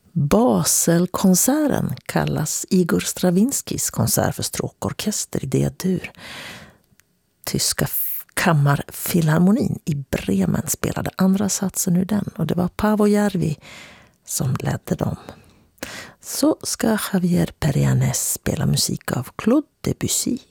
Baselkonserten kallas Igor Stravinskys konsert för stråkorkester i D-dur. Tyska kammarfilharmonin i Bremen spelade andra satsen ur den, och det var Paavo Järvi som ledde dem. Så ska Javier Perianes spela musik av Claude Debussy.